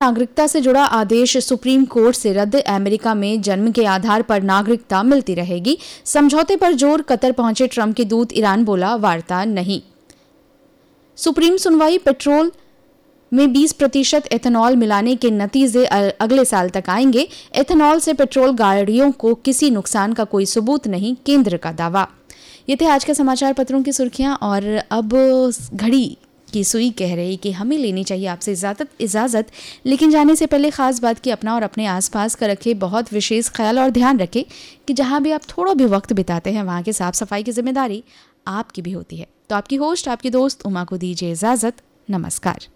नागरिकता से जुड़ा आदेश सुप्रीम कोर्ट से रद्द, अमेरिका में जन्म के आधार पर नागरिकता मिलती रहेगी। समझौते पर जोर, कतर पहुंचे ट्रंप के दूत, ईरान बोला वार्ता नहीं। सुप्रीम सुनवाई, पेट्रोल में 20% एथेनॉल मिलाने के नतीजे अगले साल तक आएंगे। एथेनॉल से पेट्रोल गाड़ियों को किसी नुकसान का कोई सबूत नहीं, केंद्र का दावा। ये थे आज के समाचार पत्रों की सुर्खियां। और अब घड़ी की सुई कह रही कि हमें लेनी चाहिए आपसे इजाज़त, लेकिन जाने से पहले ख़ास बात कि अपना और अपने आसपास का रखें बहुत विशेष ख्याल और ध्यान रखें कि जहाँ भी आप थोड़ा भी वक्त बिताते हैं वहाँ की साफ़ सफाई की जिम्मेदारी आपकी भी होती है। तो आपकी होस्ट, आपकी दोस्त उमा को दीजिए इजाज़त। नमस्कार।